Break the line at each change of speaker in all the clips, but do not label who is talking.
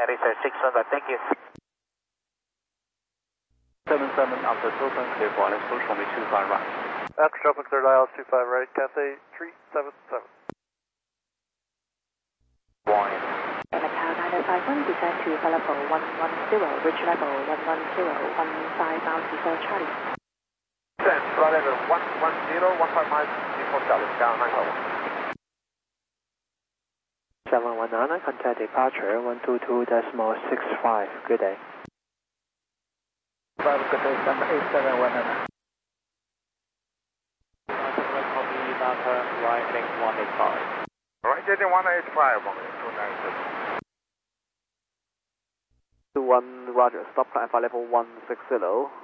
That is 600, thank you.
77 after open, clear for Alex Bush, runway 25 right.
After open, clear dial 25 right, Cathay 377.
One.
Macau 951, descend to level 110, reach level 110, 15 miles before Charlie.
Descend, flight level 110, 15 miles before Charlie, Macau 951.
719, contact departure 122.65, good day.
5 Cathay 787
Copy, Delta, right heading 185.
Right heading 185, 296.
21, roger, stop climb flight level 160.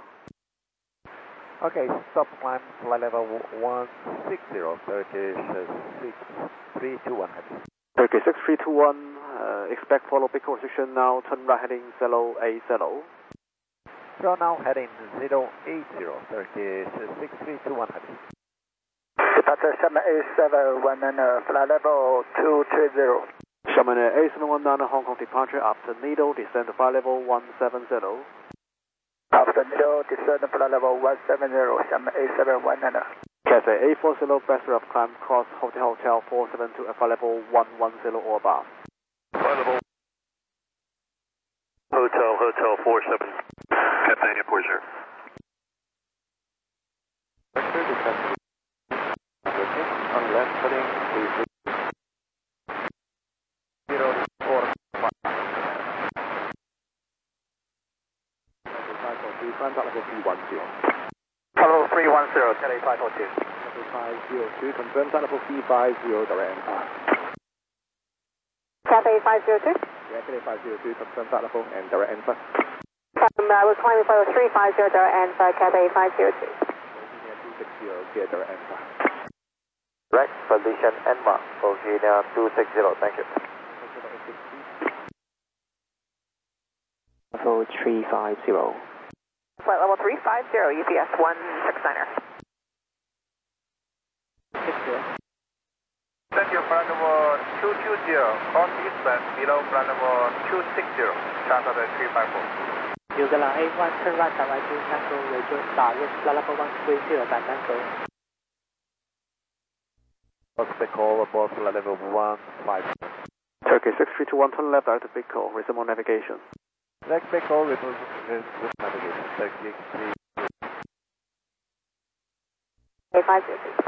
Okay, stop climb flight level 160, Turkish 6321 heading.
Turkey 6321, expect follow big position now, turn right heading 080.
So now heading 080, Turkish 6321 heading.
Departure 78719, flight level 230.
Xiamen A719, Hong Kong departure after Needle, descend to flight level 170.
After Needle, descend to flight level 170, Xiamen A719.
Cathay A40, best of climb, cross Hotel 472 at flight level 110 or above.
Flight level Hotel 47, Cathay 40.
On left heading
045.
Climb flight level 310.
Hello 310, Cathay 542.
502, confirm flight level 350, direct enter.
Cathay 502.
Yeah, Cathay 502, confirm flight level and direct enter.
We're climbing for 350 and Cathay 502.
260, clear direct enter.
Right, position and mark, Virginia 260, thank you.
Level 350.
Flight level 350, UPS 169er.
Thank you, flight level 220, cross eastbound, below flight level 260, charter 354.
Ugala A1, turn right direct to Tango, rejoin direct flight level 130, Tango.
Prospect call above flight level 150.
Turkey 6321, turn left out to big call, resume on navigation.
Next big call with navigation, Turkey
502.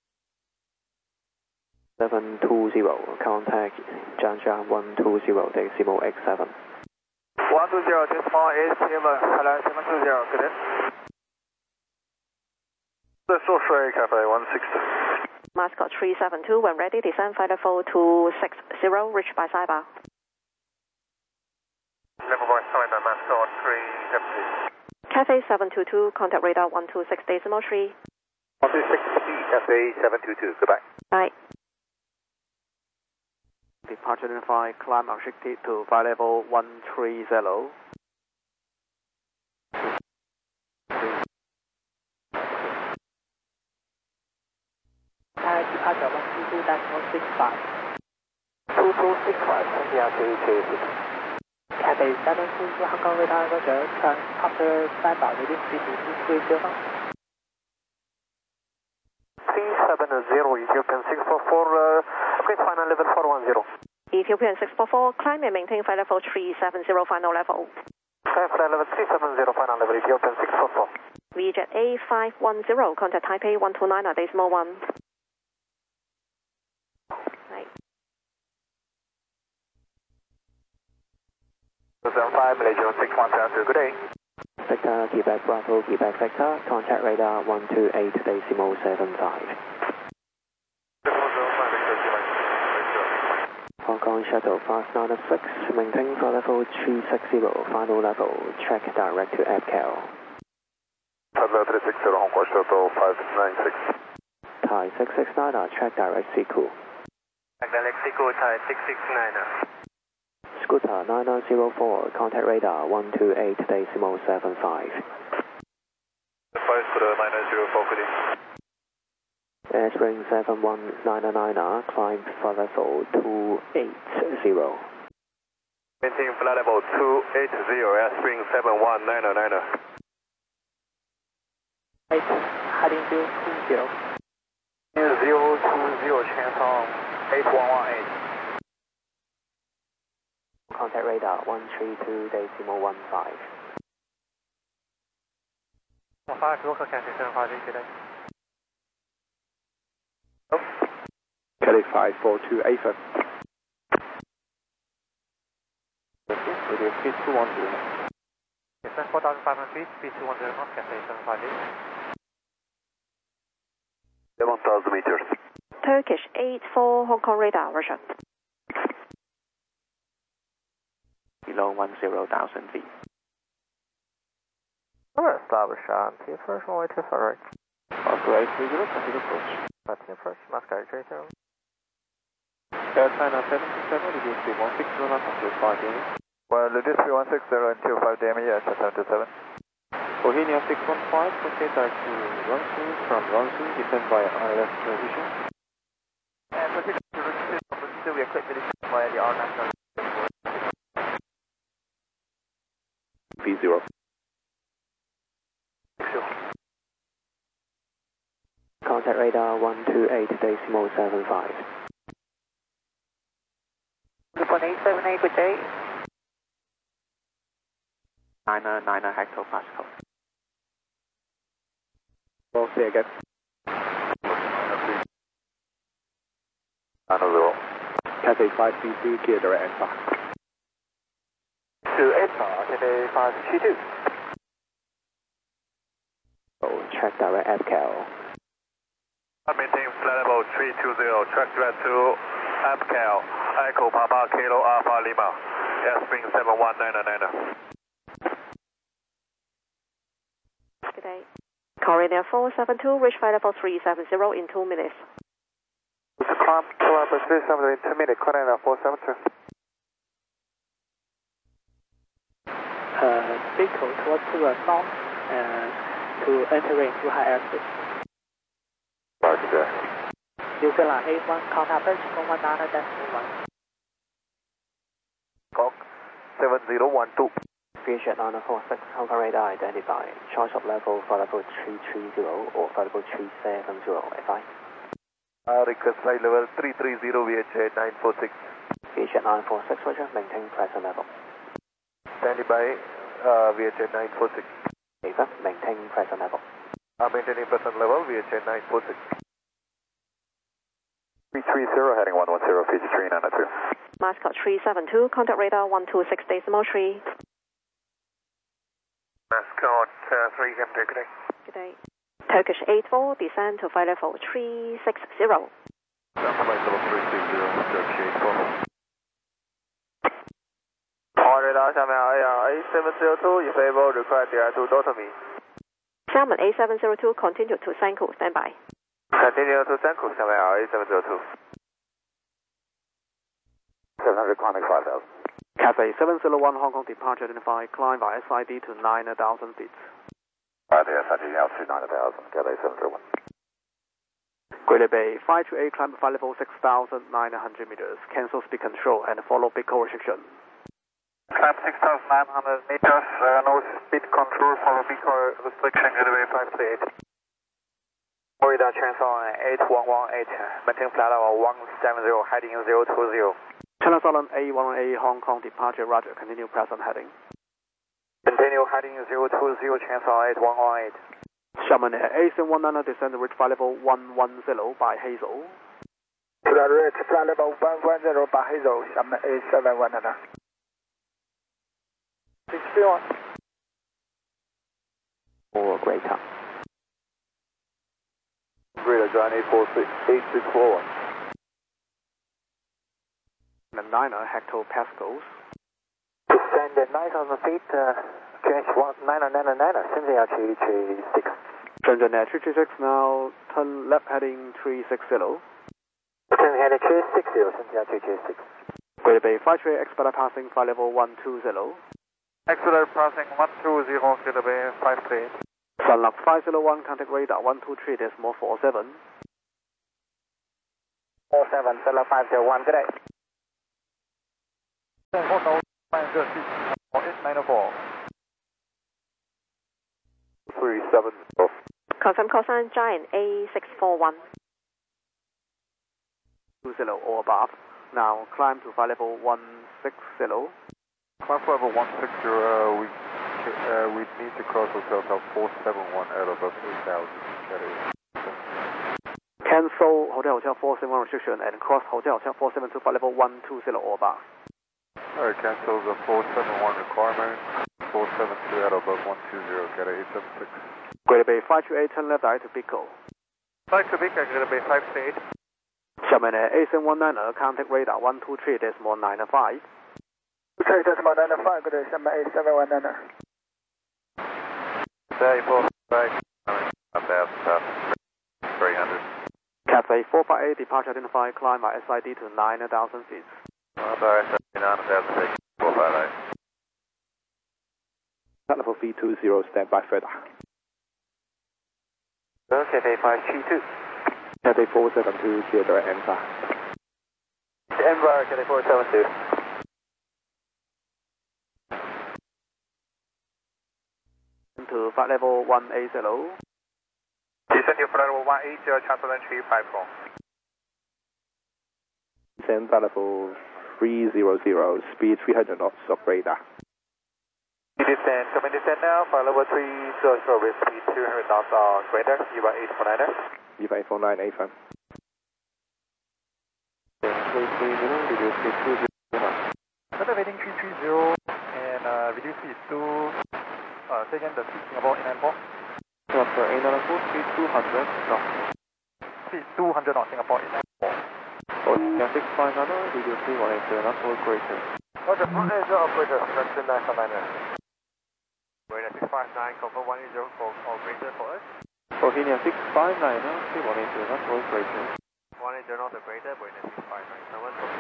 720, contact Jiangxia 120, decimal X7.
120, decimal A7, hello 720, good day.
This is Australia Cafe 160.
Mascot 372, when ready, descend flight level 260, reach by Saiba.
Level by Saiba, Mascot 370.
Cathay 722, contact radar 126.3.
126, Cathay 722, goodbye.
Bye.
Departure identified, climb unrestricted to flight level 130.
Departure 122.65.
2265, India 336.
Cathay 722, Hong Kong radar, roger, turn after Saiba, within 330.
370, Ethiopian 644, okay, final level 410.
Ethiopian 644, climb and maintain flight level 370, final level.
Flight level 370, final level, Ethiopian 644.
VJet A510, contact Taipei 129, decimal 1. Right.
5, Malaysia 6172, good day.
Victor, Quebec Bravo, Quebec Victor, contact radar 128, decimal 75. Hong Kong Shuttle Fast 906, maintain flight level 360, final level, track direct to APCAL.
Level 360, Hong Kong Shuttle 596.
Thai 669, track direct Siku.
Direct Siku, Thai 669.
Scooter 9904, contact radar 128, decimal 75.
Scooter 9904, good day.
Airspring 71999, climb flight level 280.
Maintain flight level 280, airspring 7190.
8, heading 020.
020, transform 8118.
Contact radar 132.15.
15 Local Cathay 758, good day.
Kelly 54285.
Radio speed 210.
Descend 4,500 feet, speed 210 knots, Cathay 758.
11,000 meters.
Turkish 84 Hong Kong radar, Roger.
Below 10,000 feet.
Alright, establish on T1st, runway 25 right. Oscar 830, continue approach. T1st, Moscow 830. Air China 727, reduce speed 160 knots until 5 dm. Well, reduce speed 160 until 5 dm, yeah, 727. Bohemia 615, proceed direct to Rongsu, from Rongsu, descend via ILS transition. And proceed to Rongsu, we are quick to descend via the R9.
V0.
Contact radar 128.75.
2.878, good day.
9 hectopascal.
We'll see again.
90. Cathay 533, clear direct and fast.
To APA, Cathay 532.
Track direct APCAL.
Maintain flight level 320, track direct to APCAL, Echo Papa Kilo Alpha Lima, airspring 7190.
Good day. Corridor 472, reach flight level 370 in 2 minutes.
Climb to level 370 in 2 minutes, Corridor 472.
Vehicle towards the north to enter into high airspace.
Roger.
New Zealand 81, contact approach 119.1.
Cock 7012.
Vision 946, Hong Kong radar identified. Choice of level for level 330 or for level 370, FI.
Request flight level 330 VHA 946.
Vision 946, Roger, maintain present level.
Standing by VHA 946.
Ava, maintain present level.
Maintaining present level VHA 946.
330, heading 110, Fiji 392.
Mascot 372, contact radar 126.3.
Mascot 3 Captain, good day.
Good day. Turkish 84, descend to flight level 360.
Flight level 360, Turkish 84. All radar 下面 A702, if able, require direct to Dotomi.
Xiamen A702, continue to Sanku, standby.
Continue to Sanku, 下面 A702.
700, climbing 5,000.
Cathay 701, Hong Kong departure identified, climb by SID to 9,000 feet.
Right there, SID altitude 9,000, Cathay 701.
Greater Bay 528, climb flight level 6,900 meters, cancel speed control and follow big restriction.
Climb 6,900 meters, no speed control, follow big restriction, Gateway 538. Corridor transfer 8118, maintain flight level 170, heading 020.
China Southern A118, Hong Kong departure, roger, continue present heading.
Continue heading 020, transfer 8118.
Xiamen A719, descend reach flight level 110 by Hazel.
To the reach flight level 110 by Hazel, Xiamen A719. 631.
Or greater.
Greater John 84641.
9 hectopascals.
Descend at 9,000 feet, QH 19999, 现在要去36。
正正 336 now, turn left heading 360.
Turn heading 360, 现在要去36。
Greater Bay 528, expedite passing flight level 120.
Expedite passing 120, Greater Bay 538.
Sunlock 501, contact radar 123.47.
47, Sunlock 501, good day. 501, Good, speed 894.
370.
Confirm call sign Giant A641.
20 or above. Now climb to flight level 160.
Climb for level 160, we need to cross hotel top 471 at above 8,000.
Cancel Hotel 471 restriction and cross Hotel 472 flight level 120 or above.
Alright, cancel the 471 requirement. 472 at above 120, get a 876.
Greater Bay 528, turn left direct to Pico.
Flight to Big, Greater Bay 538.
下面呢 A719 contact radar 123.95.
223.95, good day, 下面 A719.
Day 458, up there, 300.
Cathay 458, departure identified, climb by SID to 9,000 feet.
Sorry, 9,000 feet, 458.
Level V20, stand by further.
Cathay 532.
Cathay 472, clear direct Enva.
Enva, Cathay 472.
To flight level 180.
Descend to flight level 180, transfer 354.
Descend flight level 300, speed 300 knots of radar.
Descend, coming descend now, flight level 300 with speed 200 knots on radar, EVA 849er.
EVA 849, AFM.
330, reduce speed 200.
Elevating 330 and reduce speed to, say again the speed Singapore 894.
Singapore 894, speed 200 knots.
Speed 200 knots, Singapore 894.
Oceania 659, reduce speed 180 knots or greater.
Roger, front edge operator, structure 949er. Radar 659, confirm 180 for or greater for us.
Bohemia 659, speed 180 knots or greater.
180 knots or greater, Bohemia 659, someone for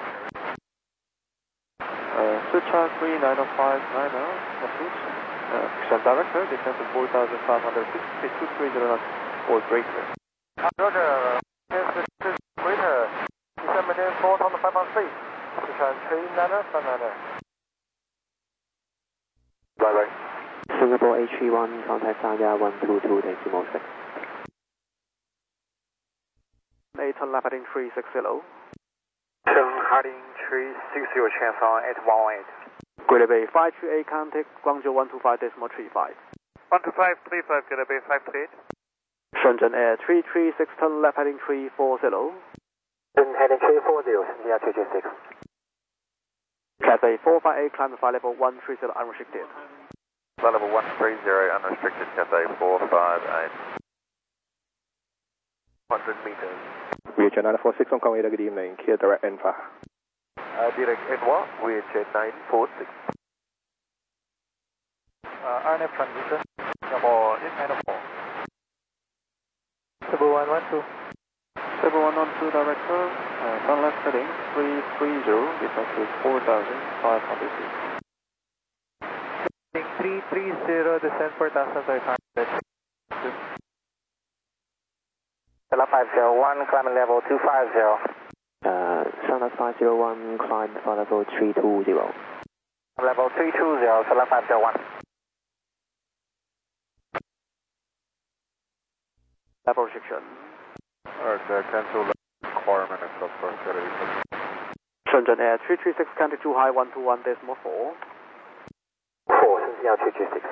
Sucha 3905, approach. Descent director, descent to 4,500 feet, speed 230 knots or greater.
Roger, yes, this is greater. Descend maintain 4,500 feet. Descend 3959er.
Bye-bye.
Singapore H31, contact Sanya 122, decimal 6.
8 turn left heading 360.
Heading 360, chance on 8118.
Greater Bay 528, contact Guangzhou 125.35.
12535, Greater Bay 538.
Shenzhen Air 336, turn left heading 340.
Heading 340, India 226.
Cathay 458, climb to flight level 130 unrestricted.
Flight level 130, unrestricted, Cathay 458. 100 meters.
Region 946, Hong Kong, good evening, clear direct Enva.
Direct Enva, VH 946.
RNF transition, Singapore 894. Cebu 112.
Cebu 112, director, turn left heading 330, descent to 4,500 feet.
330, descend 4,500.
Stella 501, climbing level 250.
Sana 501, climb for level 320.
Level 320, Stella 501.
Level restriction.
Alright, cancel the requirement and stuff for
Shenzhen Air 336, contact Zhuhai 121.4.
4, India 226.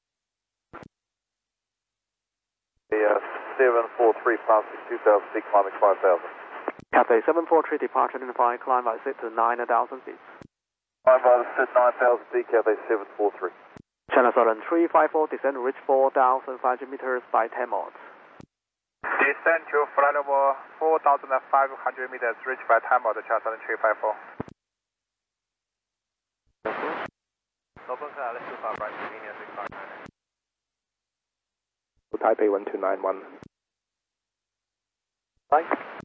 743, pound 62,000 feet, climbing 5,000.
Cathay 743, departure identified, climb by sit to 9,000 feet.
Climb by the sit 9,000 feet, Cathay 743.
China Southern 354, descend reach 4,500 meters by 10 knots.
Descend to flight level 4,500 meters, reach by time of the China Southern 354. Open car, let's do far right, India 659.
Taipei 1291.
Right.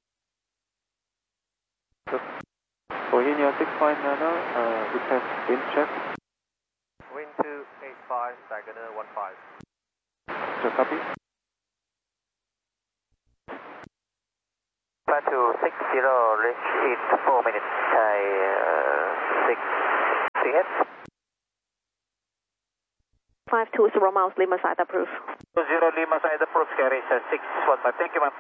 Bohemia 659, request wind check.
Wind 285, diagonal 15.
Just copy.
Plan to 60, reach in 4 minutes, 6 CS.
520 miles, Lima side approved.
20 Lima side approved, carry 615. Thank you, ma'am.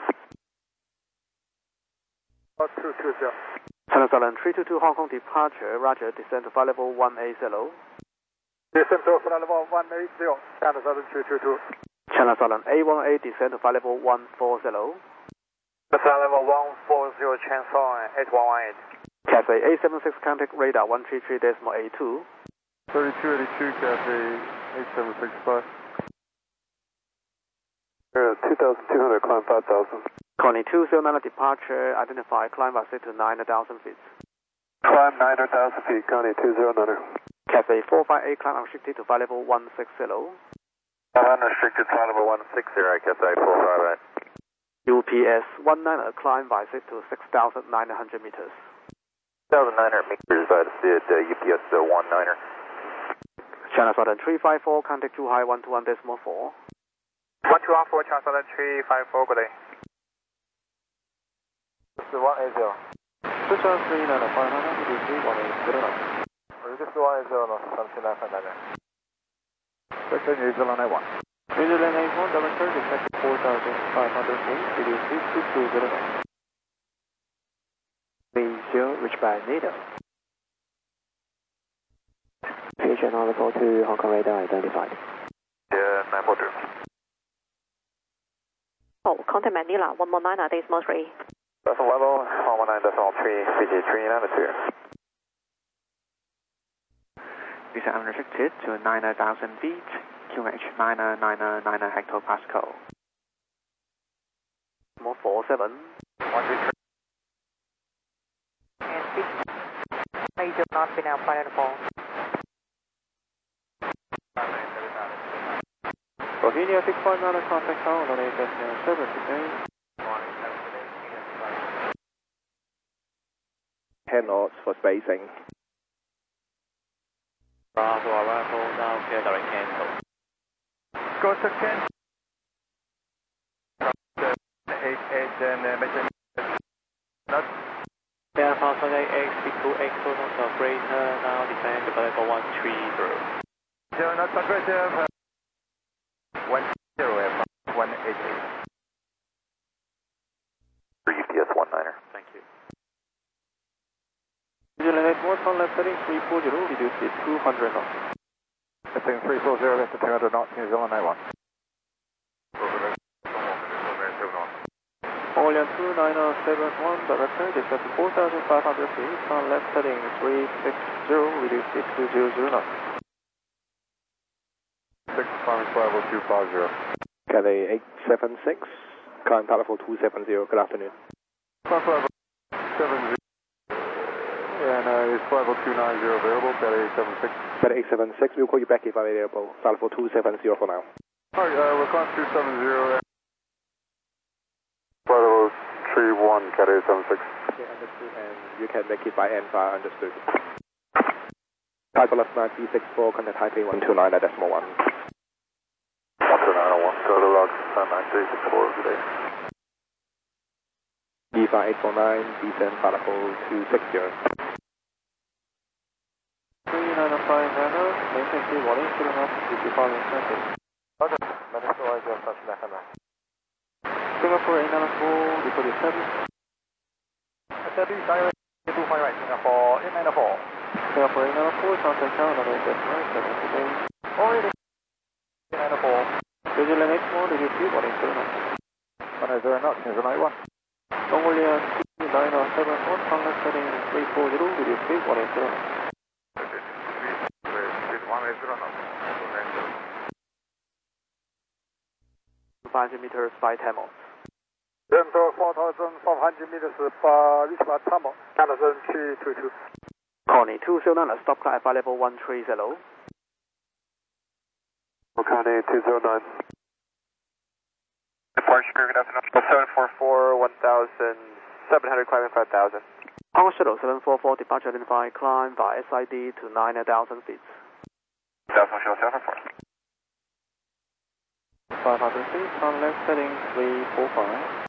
220.
China Southern 322 Hong Kong departure, roger, descend to flight level 180.
Descend to flight level 180, China Southern 322.
China Southern A18, descend to flight level 140.
Flight level 140, transfer 8118.
Cathay A76, contact radar 133.82.
3282, Cathay 8765.
2200, climb 5000.
Connie 209 departure, identify, climb by 6 to 9,000 feet.
Climb 900,000 feet, Connie 209.
Cathay 458, climb unrestricted to flight level 160.
Unrestricted, flight level 160, Cathay 458.
UPS 19, climb by 6 to 6,900 meters.
1,900 meters, UPS 19er.
China Southern 354, contact Zhuhai 121.4.
1214, China Southern 354, good day.
This is 180. Switch on 395, reduce 180. Reduce 180, something like that. Switch on New Zealand A1. New Zealand A1, double turn, detect 4,500 feet, reduce 2209. Please reach by NATO.
Future 942 Hong Kong radar identified.
Yeah, 942.
Oh, contact Manila 119 decimal 3.
Vessel level 119.3, CG3 and atmosphere.
Descent unrestricted to 9,000 feet, QH 999 hectopascal.
47.
123. And speak. Major not been out flight level.
Bohemia 659, contact tower on AS7 today. 10 knots for spacing.
Bravo, arrival, now clear direct cancel.
Go to 10. 88 and measure.
Yeah, Falcon 8X, B2X, knots of greater, now descend to level 130.
0 knots aggressive. 10 188.
UPS 19er.
Thank you.
New Zealand 81, on left heading 340, reduce it 200 knots. Heading 340, left to 200 knots, New Zealand A1. Orleans 29071, director, descend to 4,500 feet, on left heading 360, reduce it 200 knots. 6 climbing flight level 250. Cathay 876, climb flight level 270, good afternoon. Climb flight level 70. And is flight level 290 available, Cathay 876? Cathay 876, we'll call you back if available, flight level 270 for now. Alright, we're climb 270. Flight level 31, Cathay 876. Okay, understood, and you can make it by N5, understood. Taipei left 9364, contact Taipei 129 at decimal 1. 12901, go to log 9364 today. EFA 849, descend flight level 260. 3905 Nano, maintain 3 warning, filling up, DP following circuit. Okay, let us know as your touch back on that. Singapore 894, report your service. Service, direct 2 right, Singapore 894. Singapore 894, contact tower on AS9 today. Already 894. New Zealand 84, reduce 3 warning, filling up. 190 knots, New Zealand 81. Mongolia 29071, contact setting 340, reduce 3 warning, filling up.
500 meters by Tamil.
Denver 4,500 meters reach by Tamil, Anderson 322.
Connie 209, stop climb at flight level 130.
Connie 209.
Departure, good afternoon. 744, 1,700, climbing 5,000.
Hong Kong Shuttle 744, departure identify, climb by SID to 9,000 feet.
Decimal Shuttle 744.
500 feet, on left setting 345.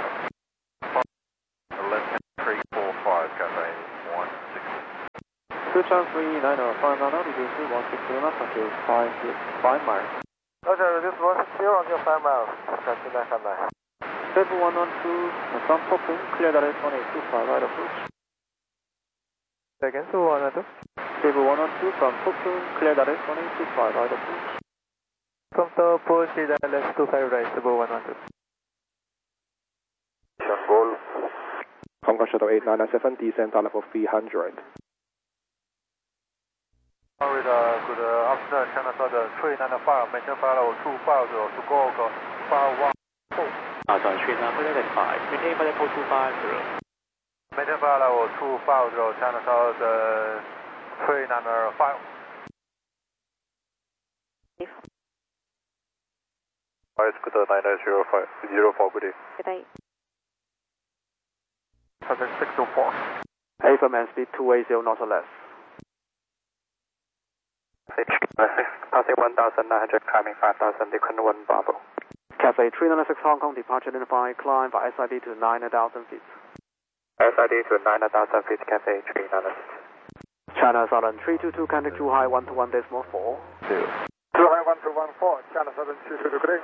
345, Cathay 160. 5 reduce 160 knots until 5 miles.
Roger, reduce 160 until 5 miles. Continue 959.
Cebu 112 from Tokun, clear direct 1825 right approach.
Again, Cebu 112.
Cebu 112 from Tokun, clear direct 1825 right approach.
From the approach, left 25 right, Cebu 112.
Goal. Concord Shuttle 8997, descent on level 300.
Good afternoon, China Southern 395, maintain flight level 250 to go 514.
Southern 395, maintain flight level 250.
Maintain flight level 250, China Southern 395. Scooter 9905, 04, good day.
Good day.
Southern 604.
AFM and speed 280 knots or less.
Passing 1,900, climbing 5,000, decline 1 Bravo.
Cathay 396 Hong Kong, departure identified, climb by SID to 9,000 feet.
SID to 9,000 feet, Cathay 396.
China Southern 322, contact Zhuhai 121.4.
Zhuhai 1214, China Southern 222, good day.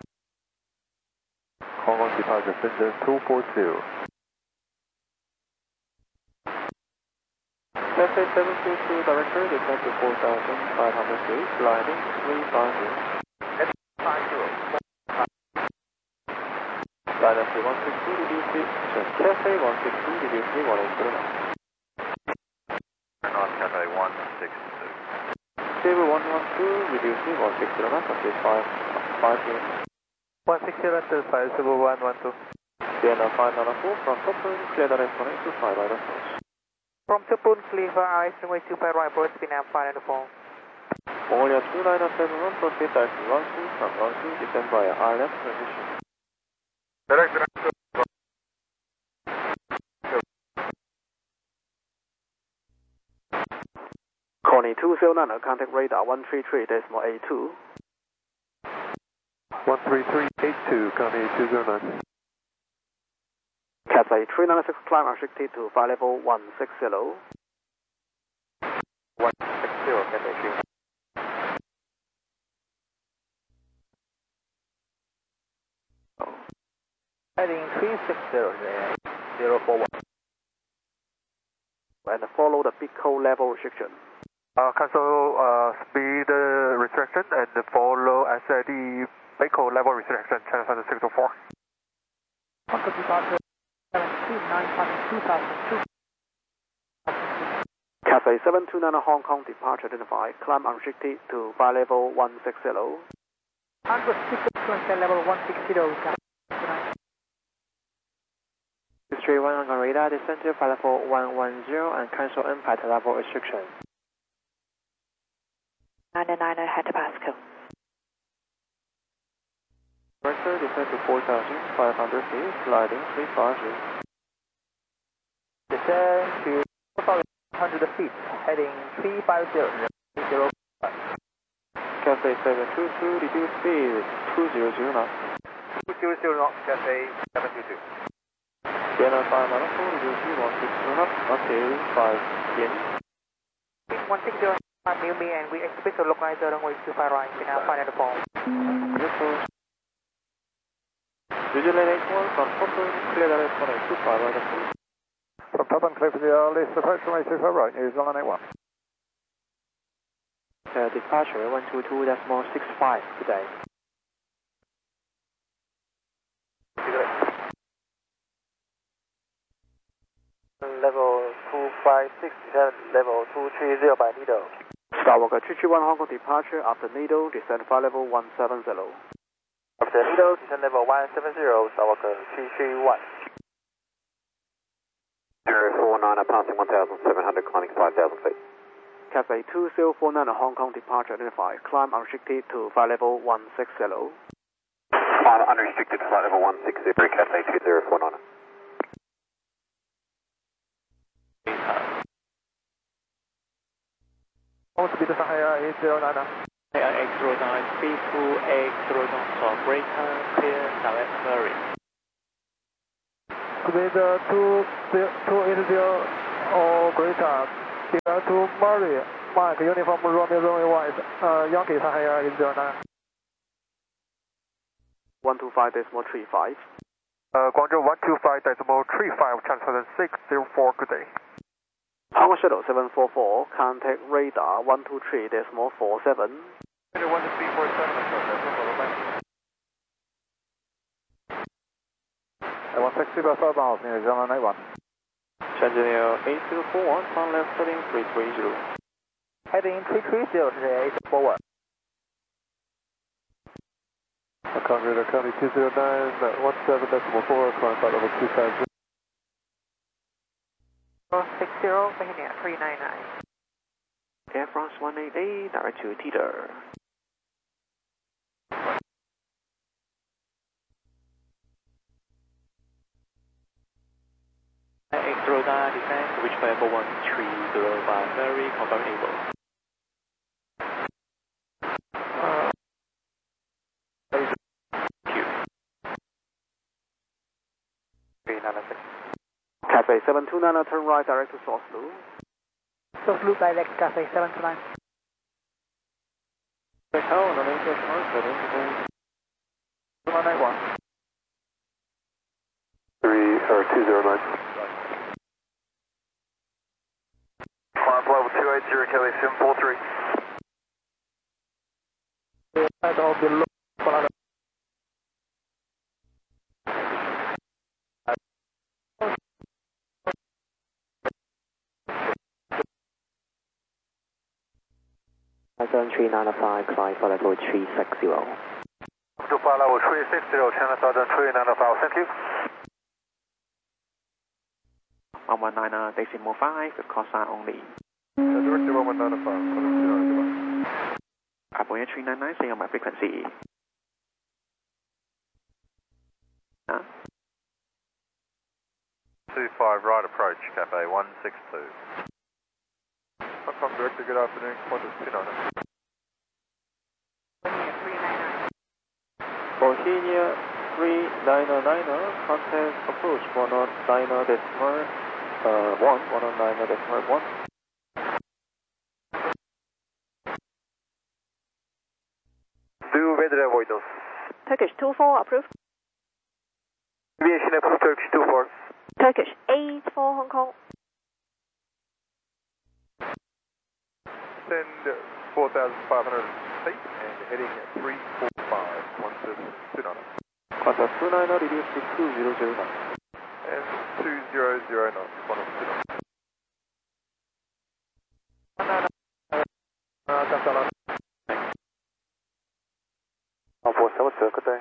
Hong Kong departure, Shenzhen 240.
Cathay 722, director, descent to 4,500 feet, gliding 350. Line up to 160, reduce speed. Cathay 160, reduce speed 180 knots.
Turn on Cathay 162.
Cebu 112, reduce speed 160 knots until 5 p.m.
160 until 5, Cebu 112.
Vienna 594 from Tokun, clear direct 1825 right approach.
From Tupun, clear for RS runway 25 right approach, Vietnam 594.
Mongolia 2971, proceed taxi 12 from 12, descend via ILS transition.
Direct.
Connie 209, contact radar 133.82.
13382, Connie 209.
Cathay 396, climb restricted to flight level 160.
160, Cathay 3.
Heading 360, 041.
And follow the Pico level restriction.
Cancel speed restriction and follow SID Pico level restriction, China Southern 604.
Concord departure 729, 2002.
Cathay 729 Hong Kong, departure identified, climb unrestricted to flight level 160.
Concord 6 level 160.
History 1 Hong Kong radar, descend to flight level 110 and cancel impact level restriction.
99 head to Pasco.
Director, descend to 4,500 feet, gliding 350.
Descend to 4,100 feet, heading 350.
Cathay 722, reduce speed 200 knots.
200 knots, Cathay 722.
Vienna 594, reduce speed 160 knots until 5 p.m.
160, Miumi, and we expect to localize the runway 25 right, Vietnam 594.
Yes, Visual 81 from Tokun, clear direct 1825 right approach.
From Tokun, clear for the earliest approach from 825 right, New Zealand 81.
Departure 122.65 today.
Level 256, level 230 by Nido.
Skywalker 331 Hong Kong, departure after Nido, descend flight level 170.
After Nido, descend level 170, Skywalker 331.
049, passing 1,700, climbing 5,000 feet.
Cathay 2049 Hong Kong, departure identified, climb unrestricted to flight level 160.
Climb unrestricted flight level 160, Cathay 2049.
Speed to Shanghai 809.
809, speed 280 knots on breaker, clear direct ferry.
Speed 280 or greater,
Sierra to Murray, Mike, uniform Romeo runway wide, Yankee Sahara 809.
125.35.
Guangzhou 125.35, transfer 604, good day.
Hanwha Shuttle 744, contact radar 123.47.
160 by 5 miles near 091.
Engineer 8041, turn left heading 330.
Heading 330 today, 841.
Congress County 209, 17.4, climb flight level 250.
60, Virginia 399.
Air France 188, direct to Teeter. Extrodar descent, reach level 1305, ferry, confirm able.
Cathay 729, turn right direct to Source Loop.
Source Loop direct, Cathay 729.
Hotel on the latest heading to 191. 209.
Climb level 280, Kelly 743. I don't below.
Turn 395, climb for level 360.
To fly level 360, channel southern 395, thank you.
119, decimal 5, with cosine only.
Direct 1195,
Airborne 399, stay on my frequency. Huh?
25 right approach, Cafe 162.
Hong Kong Director, good afternoon, Qantas 299. Bohemia 399, contact approach 109.1, 109.1.
Do weather avoidance.
Turkish 24 approved.
Aviation approved Turkish 24.
Turkish 84 Hong Kong.
Send 4,500 feet and heading 345, 1729. Qantas 290, reduce to 2009. And 2009, Qantas 290.
147, good day.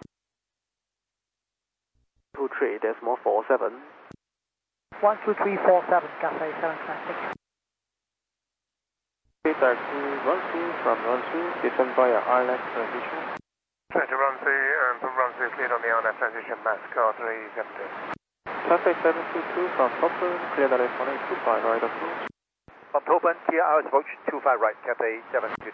23.47.
12347, Cathay 796.
Taxi run through from run through, descend via ILS transition.
Try to run through and from run through cleared on the RNAV transition, Max car 370.
Cathay 722 from Topman, clear that is 1825 right approach.
From Topman, clear hours approach 25 right, Cathay 722.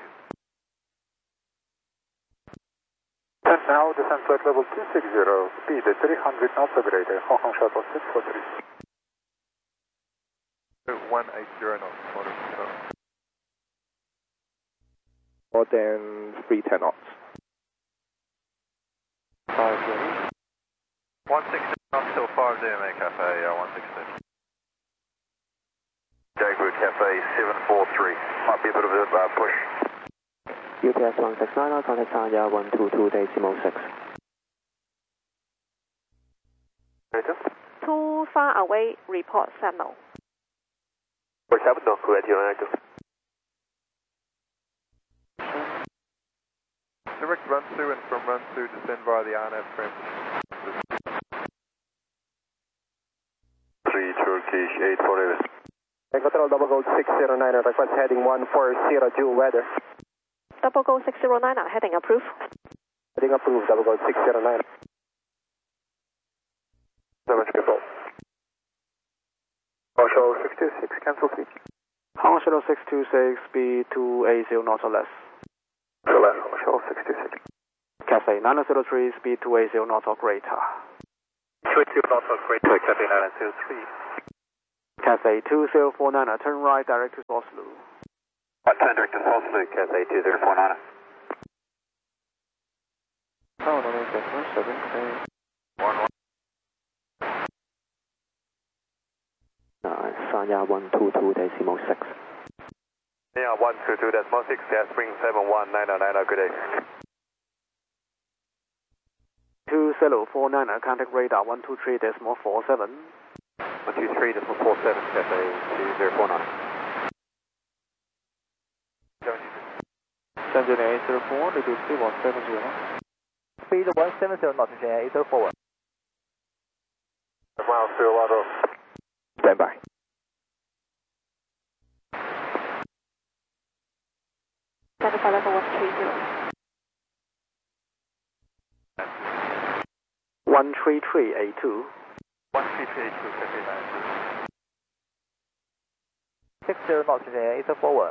And now descend flight level 260, speed 300 knots operator, Hong Kong Shuttle 643. 180 knots, more than 310 knots. 520.
160 knots till 5 DMA Cafe 160.
Jaguar Cafe 743. Might be a bit of a push.
UPS 169, contact Tanya 122.6.
Too far away, report signal.
We're 7 knots, radio active.
Direct run through and from run through descend via the RNAV transition.
3 Turkish 848.
Control Double Gold 609, request heading 140 due weather.
Double Gold 609, heading approved.
Heading approved, Double Gold 609.
So much control. Hong Shuttle 626, cancel seat.
Hanwha Shuttle 626, speed 280 knots or less.
So left, Hong Shuttle 626.
Cathay 903, speed 280 knots or greater.
280 knots or greater, Cathay 903.
Cathay 2049, turn right direct to Oslo.
Turn direct to Oslo, Cathay 2049.
Tower on 8 decimal 7,
Saya 122.6.
Yeah, 122.6, gas spring 71909, good day.
2049, contact radar 123.47.
123.47, Cathay 2049.
Tanzania 804, reduce speed 170.
Speed 170 knots, 804.
Miles to Lotto.
Stand by.
Identify level 130.
13382.
13382, Cathay
60 knots, 804.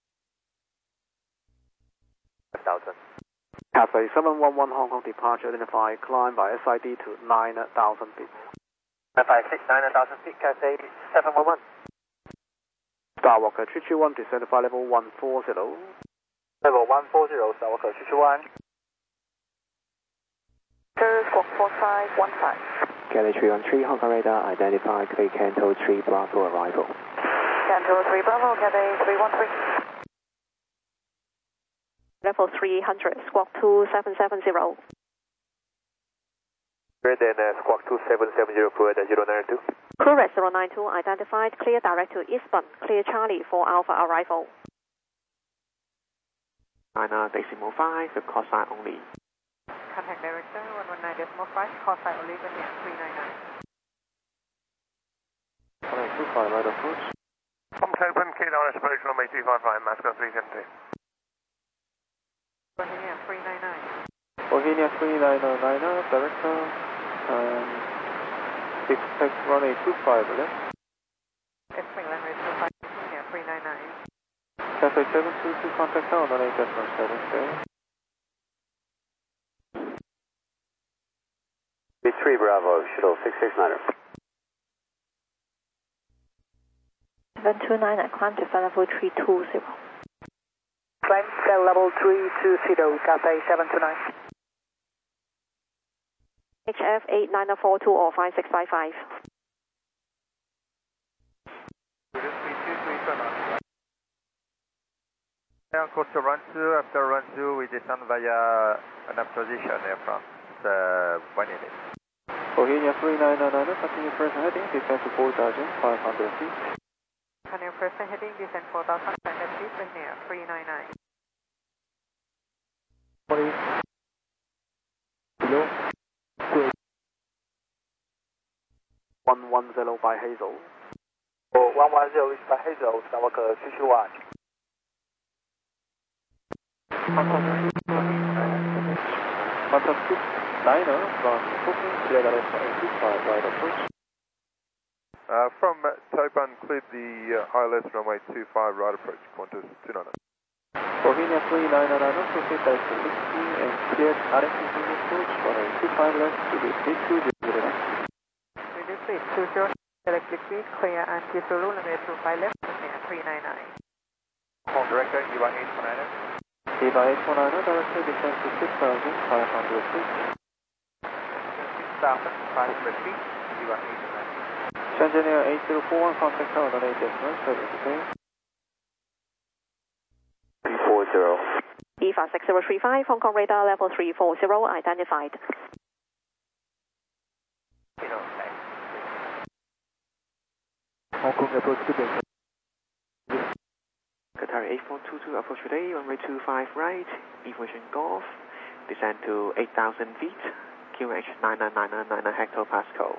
9000.
Cathay 711 Hong Kong departure, identify, climb by SID to 9,000 feet.
9,000 feet, Cathay 711.
Skywalker 321, descend to level 140.
Level 140, Skywalker 321.
Squawk 4515.
Cathay 313, Hong Kong radar, identified, clear Canto 3 Bravo arrival.
Canto 3 Bravo, Cathay 313. Level 300, squawk 2770.
Great, then squawk 2770, Kuwait 092.
Kuwait 092, identified, clear direct to Eastbourne, clear Charlie for Alpha arrival.
9.5, the call sign only.
Contact director 119.5, call sign only, Virginia 399.
125, right approach.
Contact open, K down approach runway 255, Moscow 370.
Virginia 399.
Bohemia 3909, director, expect runway 25 left.
Expect runway 25, Virginia 399.
Cathay 722, contact tower on 8 decimal 7, stay.
3 Bravo, shuttle 669er.
729, climb to level 320.
Climb to level 320, Cathay 729.
HF 8942 or 5655.
Of course, to run through, after run through, we descend via an position Air France 188.
Bohemia 3909, continue first heading, descend to 4,500 feet.
Continue first heading, descend 4,500 feet, Virginia 399.
Below. 110 by Hazel.
110 is by Hazel, Skywalker 321.
Contact 6-9er from Booking, clear direct for 825, right approach.
From Taipan, cleared the ILS runway 25, right approach, Qantas 299.
Bohemia 3909, proceed direct to 60 and clear direct to approach, runway 25 left to the 820 left.
Reduce speed 20, electric speed, clear anti-Zulu, runway 25 left, Virginia 399.
Call director, EVA 819er.
EVA 819er, director descend to 6,500 feet.
6,500 feet, EVA 819er.
Tanzania 8041, contact tower on 8 decimal 7, stay.
340.
EVA 6035, Hong Kong radar level 340, identified.
Hong Kong approach to the
Qatar 8422, approach today, runway 25 right, Evolution Golf, descend to 8,000 feet, QH 9999 hectopascal.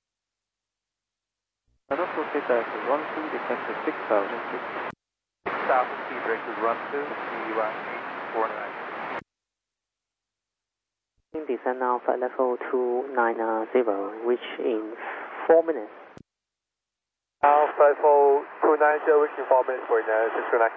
And also proceed direct to 12, descend to 6,000 feet.
6,000 feet, direct to run to EVA 849.
Descend now for level 290, reach in 4 minutes.
Alpha 290, reaching 4 minutes for 629.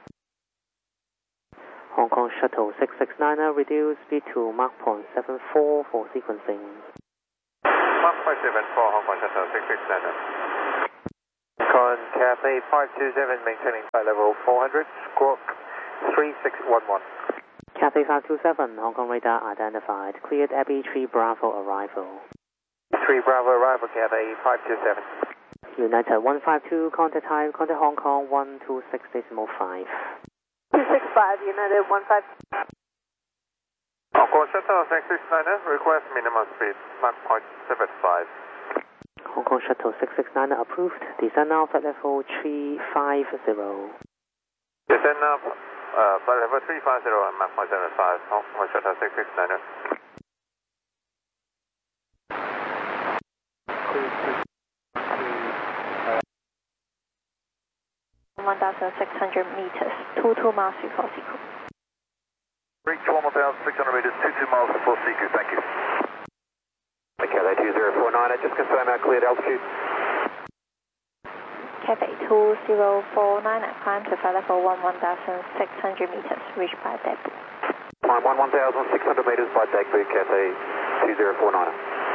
Hong Kong Shuttle 669, reduce speed to Mach 0.74 for sequencing.
Mach 0.74, Hong Kong Shuttle 669.
Con Cathay 527, maintaining flight level 400, squawk 3611.
Cathay 527, Hong Kong radar identified. Cleared Abbey 3 Bravo arrival.
3 Bravo arrival, Cathay 527.
United 152, contact time, contact Hong Kong 126.5.
265, United 152.
Hong Kong Shuttle 669, request minimum speed 1.75.
Hong Kong Shuttle 669 approved. Descend now flight level 350.
Descend now, flight level 350 and 1.75. Hong Kong Shuttle 669.
1,600 meters, 22 miles before Sequel.
Reach 1,600 meters, 22 miles before Sequel, thank you.
Cathay 2049, I just confirm our cleared altitude.
Cathay 2049, climb to flight level 1,600 meters, reached by debut.
Climb 1,600 meters by debut, Cathay 2049.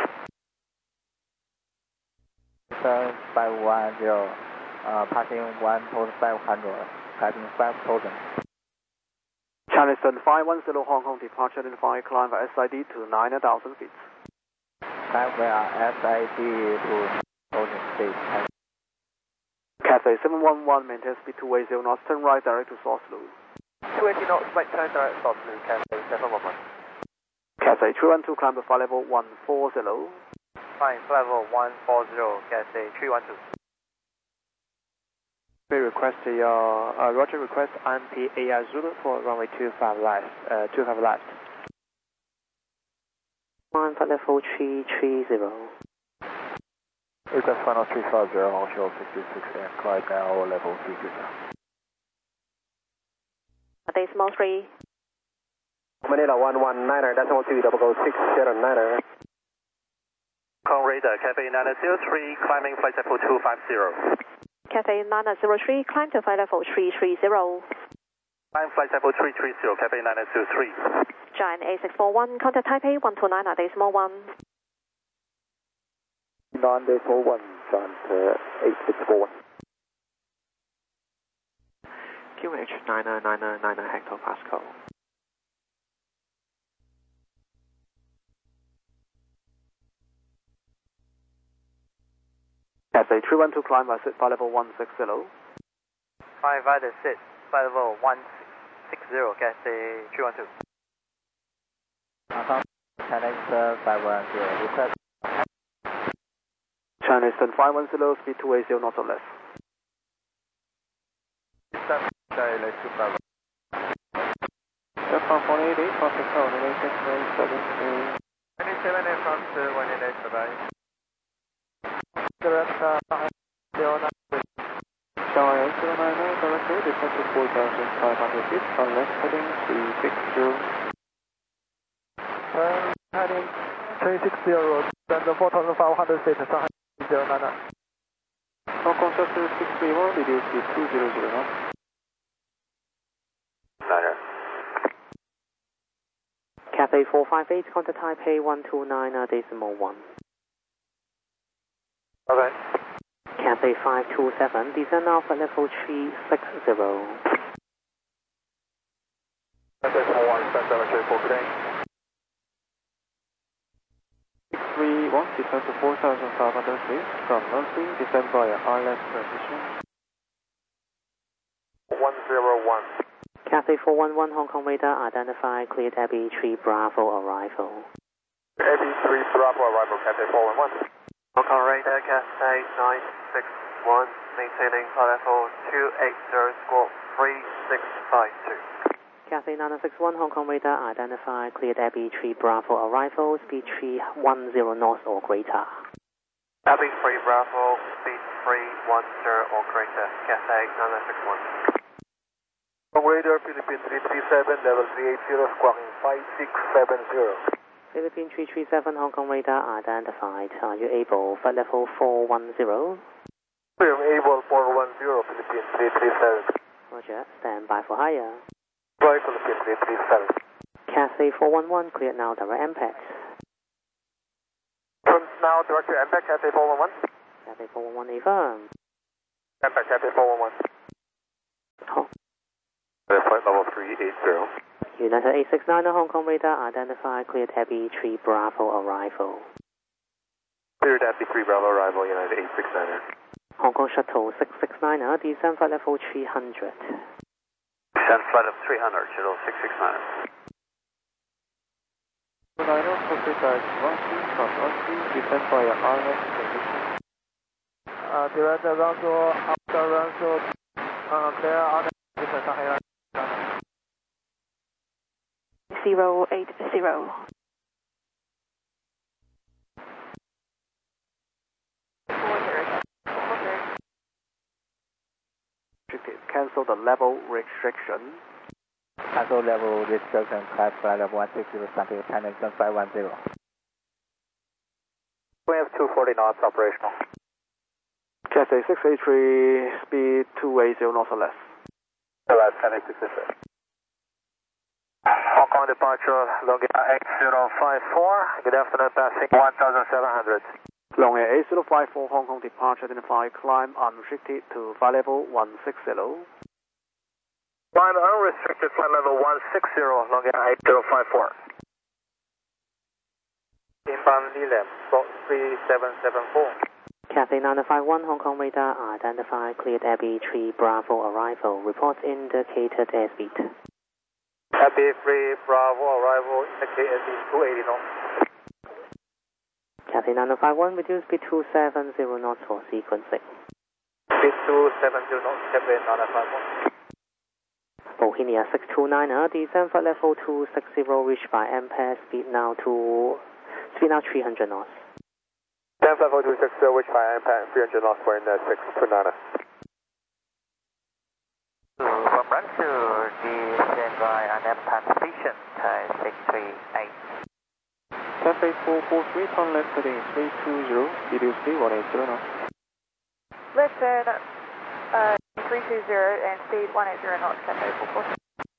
7510, passing 1,500, climbing 5,000.
China Eastern 510 Hong Kong departure identified, climb for SID to 9,000 feet.
Climb via SID to 1,000 feet.
Cathay 711, maintain speed 280 knots, turn right direct to Source Loop.
280 knots, right turn direct stop to Cathay 711.
Cathay 312, climb to flight level 140.
Fine, level 140, Cathay 312.
We request Roger request IMP AR Zulu for runway 25 left. 25 left.
Climb flight level 330.
Request final 350, onshore 66 and climb now level 330.
Decimal 3.
Manila 119er, decimal 2, double go 609er.
Hong Kong radar, Cathay 903, climbing flight level 250.
Cathay 903, climb to flight level 330.
Climb flight level 330, Cathay 903.
Giant A641, contact Taipei 129 decimal 1.
9.41, Giant A641.
QH 9999 hectopascal.
Cathay 312, climb by sit flight level 160.
5 by the sit, flight level 160, Cathay 312. China Eastern 510, request.
China Eastern 510, speed 280 knots or less.
Aircraft 188, traffic code 186.7. 27 aircraft 188, bye-bye. Direct Shanghai 099, directly descend to 4,500 feet, on left heading 360. Heading 360, descend to 4,500 feet, Shanghai 099. Hong Kong Shuttle 631, reduce to 200 knots.
Cathay 458, contact Taipei 129 decimal 1.
Okay.
Cathay 527, descend now flight level 360.
Cathay 41, stand cemetery for today.
631, descend to 4,500 feet, from Nancy, descend via ILS transition.
101.
Cathay 411, Hong Kong radar identified, cleared Abbey 3 Bravo arrival.
Abbey 3 Bravo arrival, Cathay 411.
Hong Kong radar, Cathay 961, maintaining flight level 280, squawk 3652.
Cathay 961, Hong Kong radar identified, cleared Abbey 3 Bravo arrival, speed 310 knots or greater.
Abbey 3 Bravo, speed 310 or greater, Cathay 961.
Hong Kong radar, Philippine 337, level 380, squawking 5670.
Philippine 337, Hong Kong radar identified. Are you able? Flight level 410.
I am able 410, Philippine 337.
Roger, stand by for higher.
Right, Philippine 337.
Cathay 411, cleared now, direct impact.
Turn now, direct to impact, Cathay 411.
Cathay 411, affirm.
Cathay 411.
Oh.
Flight level 380.
United 869 Hong Kong radar identified, cleared Abbey 3 Bravo arrival.
Cleared Abbey 3 Bravo arrival, United 869.
Hong Kong Shuttle 669, descend flight level 300.
Descend flight of 300, Shuttle 669.
Niner, Coastal Guide 13 from 13, descend via RF position.
Direct Ranzo, after Ranzo, clear on the Shanghai.
080.
Cancel the level restriction.
Cancel level restriction, class flight level 160, something China 510.
We have 240 knots operational.
Cathay 683, speed 280 knots or less.
Last Cathay 683. Hong Kong departure, Longa 8054. Good afternoon, passing 1700.
Long Air 8054 Hong Kong departure, identify climb unrestricted to flight level 160.
Climb unrestricted, flight level 160, Longa 8054. Inbound Lilam, 3774.
Cathay 951 Hong Kong radar identified, cleared Abbey 3 Bravo arrival. Report indicated airspeed.
Abbey 3 Bravo arrival, indicated airspeed 280 knots.
Cathay 951, reduce speed 270 knots for sequencing.
Speed 270 knots, Cathay 951.
Bohemia 629, descend flight level 260, reached by Ampere, speed now 300 knots.
Stand flight level 260, reached by Ampere, 300 knots, we're in 629.
From run to descend by Ampere station, 638. Cathay 443, turn left heading 320, reduce speed 180 knots.
Left turn 320 and speed 180 knots, Cathay 443.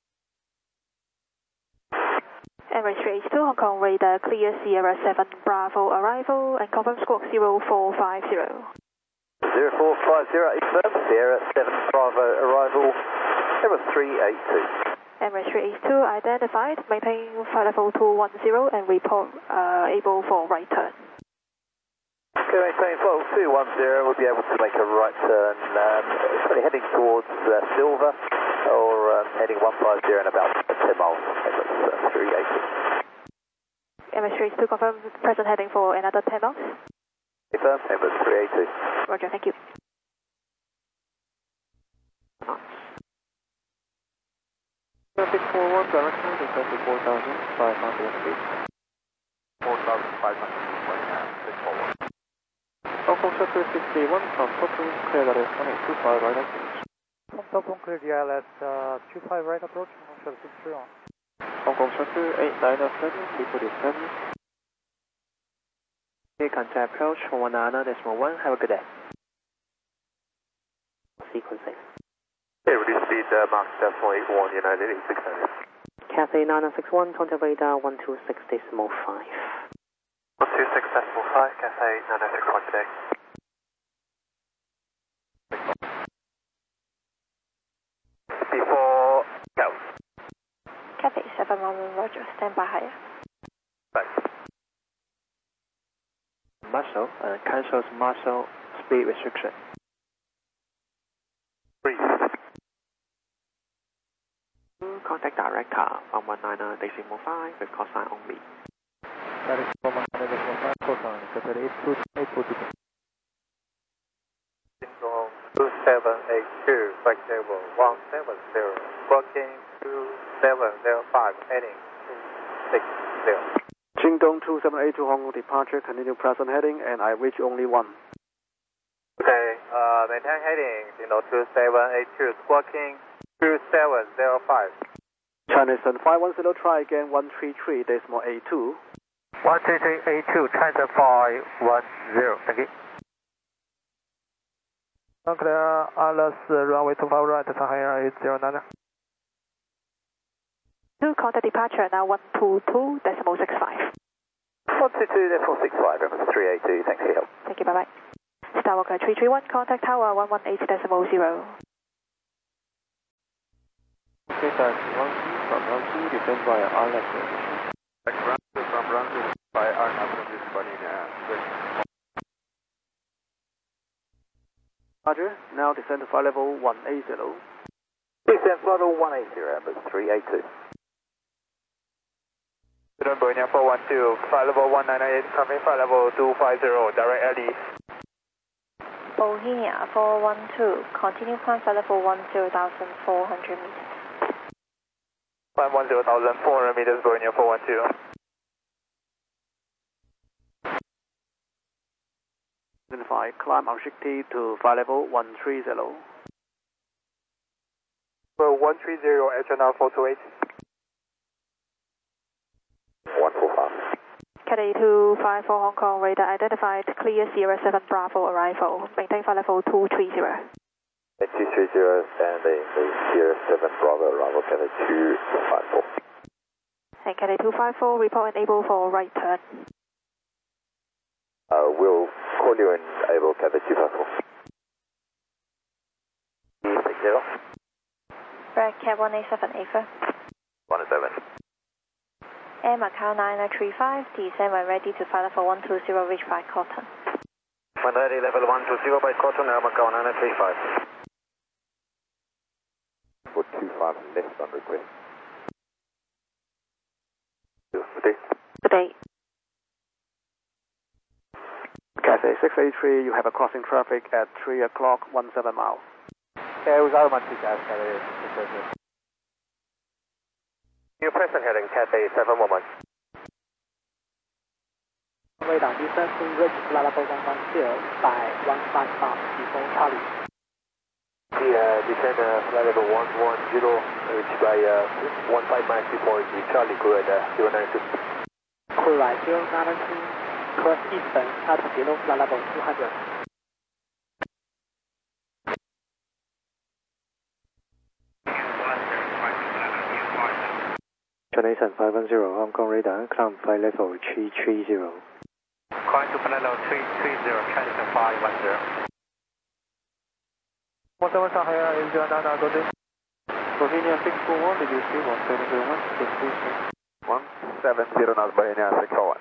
Emirates 382 Hong Kong radar, clear Sierra 7 Bravo arrival and confirm squawk 0450.
0450, confirm Sierra 7 Bravo arrival, Emirates 382.
Emirates 382 identified, maintain flight level 210 and report able for right turn.
Okay, maintain flight level 210, we'll be able to make a right turn, currently heading towards Silver, or heading 150 in about 10 miles, Emirates 380.
Emirates 382 confirm present heading for another 10 miles.
Confirm, Emirates 382.
Roger, thank you.
Traffic forward direction, descend to 4,500 feet.
4,500 feet forward.
Hong Kong Shuttle 631 from Tokyo, clear that is 1825 right approach.
From Tokyo, clear DLS 25 right approach, Hong Kong Shuttle 631.
Hong Kong Shuttle 8907, report is 7.
Contact approach 119.1, have a good day. Sequencing.
Okay, reduce speed, Mach 81, United 869.
Cathay 961, contact radar 126.5.
126.5, Cathay 961 today. Before go.
Cathay 711, Roger, stand by higher.
Right.
Muscle cancels muscle speed restriction.
Breathe.
Contact direct car 119.5 with call sign only.
That is 119.5, call sign, Cathay 842.
2782, flight table 170, working 2705, heading 260.
Jingdong 2782 Hong Kong departure, continue present heading, and I reach only one.
Okay, maintain heading, Jingdong 2782, squawking 2705.
China Eastern 510, try again 133.82.
13382, China 510, thank you. Clear, Alice, runway 25 right, Shanghai 809.
Contact departure now 122.65.
122.65, Emirates 382, thanks for your help.
Thank you, bye bye. Skywalker 331, contact tower 118.0.
Okay, taxi 1 from runway, descend via RLAP position.
Runway from runway by RNAV from this body.
Roger, now descend to flight level 180.
Descend flight level 180, Airbus 382.
Boeing 412, flight level 198, coming flight level 250, direct LE.
Bohemia 412, continue climb flight level 10,400 meters.
Climb 10,400 meters, Boeing 412.
Identify climb unshifted to flight level 130.
Well, 130, HNR 428.
145.
Cathay 254 Hong Kong, radar identified, clear Sierra 7 Bravo arrival, maintain flight level 230.
230, standing, the Sierra 7 Bravo arrival, Cathay 254.
And Cathay 254, report enable for right turn.
We'll call you in able, Cathay 254. 60.
Red Cat 187, AFA.
107.
Air Macau 9935, descend when ready to flight level 120, reach by Cotton.
When ready, level 120 by Cotton, Air Macau 9935. For 25 left on request.
Good day.
Cathay 683, you have a crossing traffic at 3 o'clock, 17 miles.
Okay, it was automatic, Cathay. New present heading, Cathay 711.
Radar descend to reach flight level 110 by 15 knots before Charlie.
Descend flight level 110, reach by 15 miles before Charlie, good, 096.
Cool right 092, cross eastern at below flight level 200.
Jonathan 510, Hong Kong radar, climb flight level 330.
Climb to flight level 330, Jonathan 510. 171 Shanghai, Asia Nana, go to.
Bohemia 641, did you see 1701, destination?
170 knots, Bohemia 641.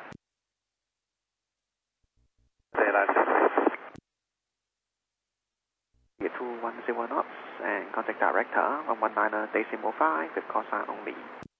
Get to 10 knots and contact director 119.5 with call sign only.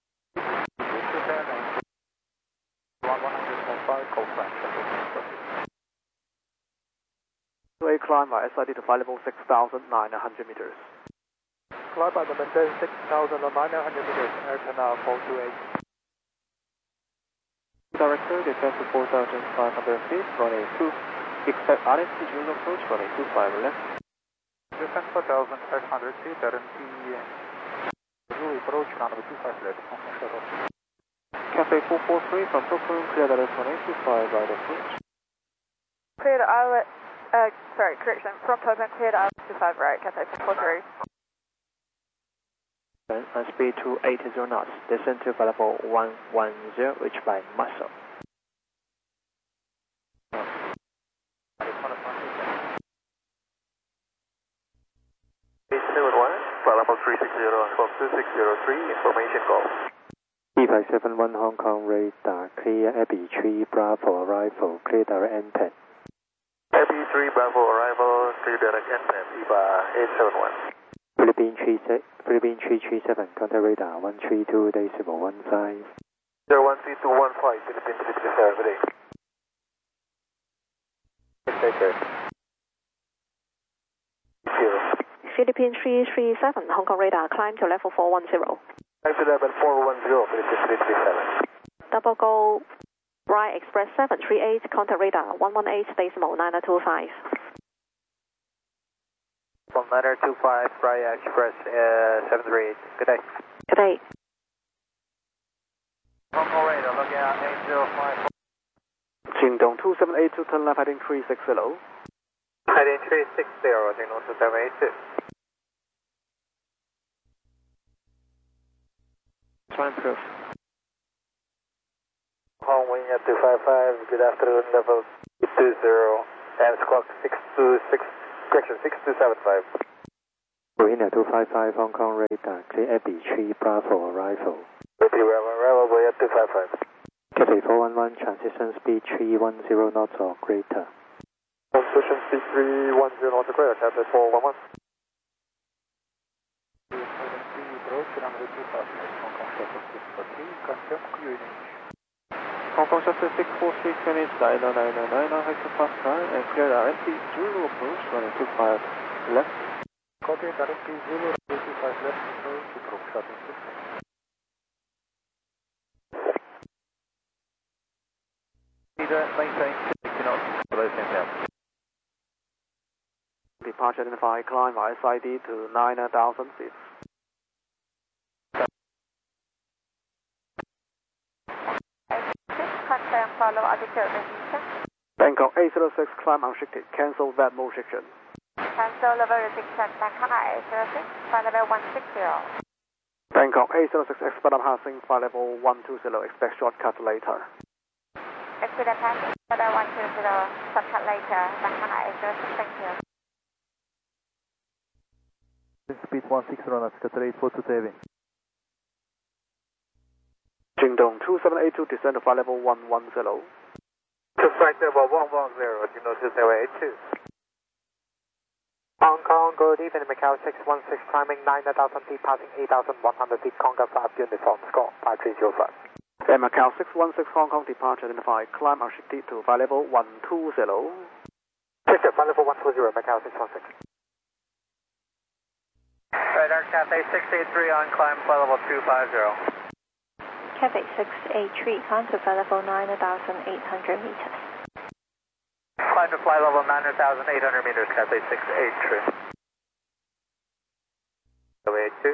2A climb by SID to flight level 6,900 meters.
Climb by the maintain 6,900 meters, Air Channel 428.
Director, descend to 4,500 feet, runway 2. Expect altitude during approach, runway 25 left.
Descend 4,500 feet, RMP. Zulu approach, runway 25 left, Hong Kong Shuttle.
Cathay 443 from Brooklyn, clear direct runway 25 right approach.
Cleared outlet, correction, prompt open, cleared outlet 25 right, Cathay 443.
And speed to 80 knots, descend to flight level 110, reach by Muscle.
Flight level 360, Fox 2603, information call.
E571 Hong Kong radar, clear Abbey 3 Bravo arrival, clear direct NPAD.
Abbey 3 Bravo arrival, clear direct NPAD, EVA 871.
Philippine 337, contact radar 132.15.
01215, Philippine 67, good day. Take care.
Philippine 337, Hong Kong radar, climb to level 410.
Climb to level 410, Philippine 337.
Double go, right express 738, contact radar 118.925.
From 925, Bright Express 738. Good day.
Good day.
Hong Kong radar, looking at 8054.
Jingdong 2782, turn left heading 360.
Heading 360, Jingdong 2782.
Climb proof.
Hong Wing at 255, good afternoon, level 20, And squawk 626, correction 6275.
Bohemia 255 Hong Kong radar, clear Abbey 3 Bravo arrival.
Repeat, arrival Bohemia 255.
Cathay 411, transition speed 310 knots or greater.
Transition speed 310 knots or greater, Cathay 411.
Hong Kong Shuttle 643 Greenwich, Niner hectopascal, and clear RMP Zulu approach, running 25 left.
Copy, RMP Zulu, 25 left, approach, approach, shuttle 6. Maintain 60 knots, below 10,000.
Departure identify, climb via SID to 9,000 feet.
Confirm follow altitude restriction.
Bangkok 806, climb unrestricted, cancel that mode restriction.
Cancel level restriction, Bangkok 806, flight level 160.
Bangkok 806, expect passing, flight level 120, expect shortcut later.
Expect passing, flight level 120, shortcut later, Bangkok 806, thank you.
Speed 160 knots, Cathay 842 heavy.
Jingdong 2782, descend to flight level 110.
To flight level 110, Jingdong 2782. Hong Kong, good evening, Macau 616, climbing 9,000 feet, passing 8,100 feet, Conga 5 uniform, score 5305.
And Macau 616, Hong Kong, departure identify, climb unrestricted to flight level 120.
Check flight level 120, Macau 616.
Radar Cathay 683 on climb flight level 250.
Cathay 683, climb to flight level 9,800 meters.
Climb to flight level 9,800 meters, Cathay 683. 082.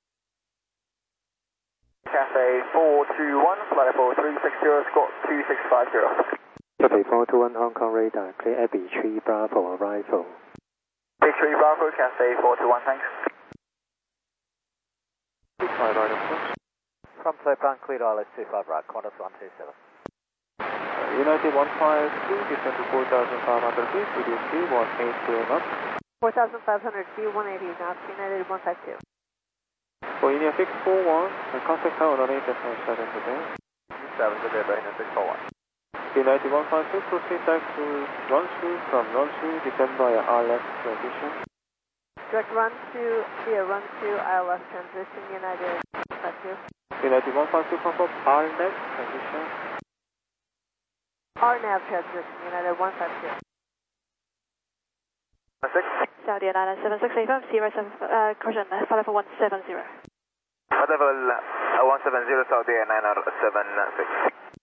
Cathay 421, flight level 360, squawk 2650.
Cathay 421 Hong Kong radar, clear Abbey 3 Bravo arrival.
Big 3 Bravo, Cathay 421, thanks.
From Saipan, cleared ILS 25 right, Qantas 127.
United 152, descend to 4,500 feet, reduce speed 180 knots.
4,500 feet, 180 knots, United 152.
Bohemia 641, contact tower on 8 7 today.
7 today, Bohemia 641.
United 152, proceed back to Ronshu, from Ronshu, descend via RLS transition.
Direct run to, via run to ILS transition, United 152.
United 152, confirm RNet transition.
RNAV transition, United 152.
Saudi Airlines 7685, Sierra 7, correction, flight level 170.
Flight level 170, Saudi Airlines 76.